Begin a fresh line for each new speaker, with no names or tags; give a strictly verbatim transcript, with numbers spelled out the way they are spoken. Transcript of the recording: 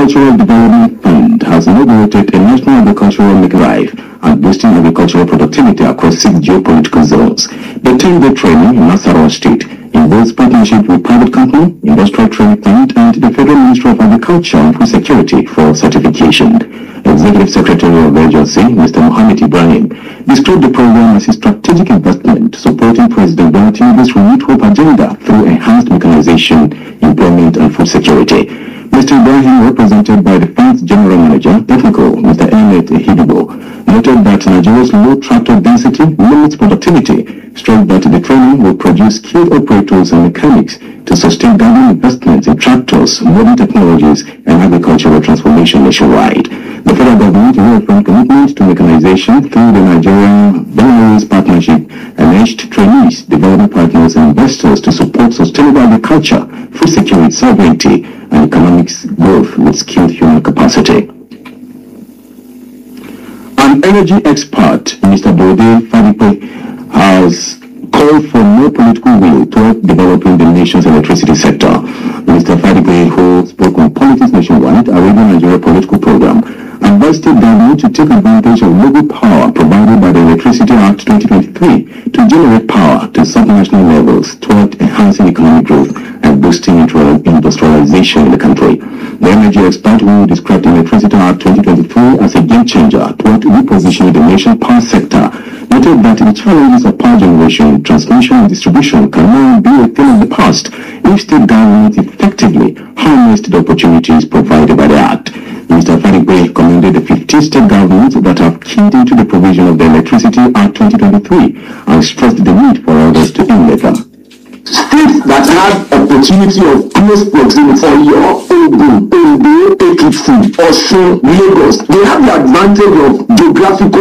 Agricultural Development Fund has inaugurated a national agricultural midwife and boosting agricultural productivity across six geopolitical zones. The ten-day training in Nasarawa State involves partnership with private company, industrial training fund, and the Federal Ministry of Agriculture and Food Security for certification. Executive Secretary of the agency, Mister Mohammed Ibrahim, described the program as a strategic investment supporting President Bola Tinubu's renewed hope agenda through enhanced mechanization, employment, and food security. Mister Ibrahim, represented by the fund's General Manager, Technical, Mister Ahmed Hidibo, noted that Nigeria's low tractor density limits productivity, stressed that the training will produce skilled operators and mechanics to sustain government investments in tractors, modern technologies, and agricultural transformation nationwide. The federal government reaffirmed commitment to mechanization through the Nigerian Belarus Partnership and urged trainees, development partners, and investors to support sustainable agriculture, food security, sovereignty, and economic growth with skilled human capacity. An energy expert, Mister Bode Fadipe, has called for more political will toward developing the nation's electricity sector. Mister Fadipe, who spoke on Politics Nationwide, a Radio Nigeria political program, advised the government to take advantage of local power provided by the Electricity Act twenty twenty-three to generate power to subnational levels toward enhancing economic growth and boosting industrialization in the country. The energy expert, who described the Electricity Act twenty twenty-three as a game changer toward repositioning the nation's power sector, noted that the challenges of power generation, transmission, and distribution can now be a thing of the past if state governments effectively harnessed the opportunities provided by the Act. Mister Fadipe commended the fifteen state governments that have keyed into the provision of the Electricity Act twenty twenty-three and stressed the need for others to emulate them.
States that have opportunity of close proximity for your Ogun, Ondo, Ekiti, Osun, Lagos, they have the advantage of geographical